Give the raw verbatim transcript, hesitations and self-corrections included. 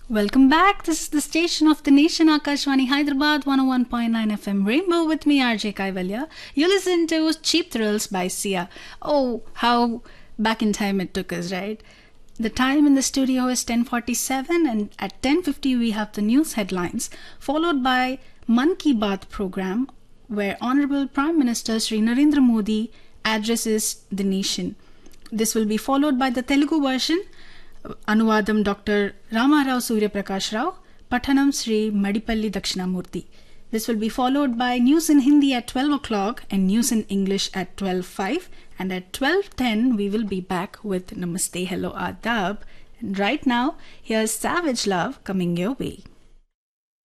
Welcome back. This is the station of the nation, Akashwani Hyderabad one oh one point nine F M Rainbow with me, R J Kaivalya. You listen to Cheap Thrills by Sia. Oh, how back in time it took us, right? The time in the studio is ten forty-seven, and at ten fifty we have the news headlines, followed by Man Ki Baat program, where Honorable Prime Minister Sri Narendra Modi addresses the nation. This will be followed by the Telugu version, Anuvadam Doctor Ramarao Surya Prakash Rao, Pathanam Sri Madipalli Dakshinamurthy. This will be followed by news in Hindi at twelve o'clock and news in English at twelve oh five, and at twelve ten we will be back with Namaste, Hello, Adab. And right now, here's Savage Love coming your way.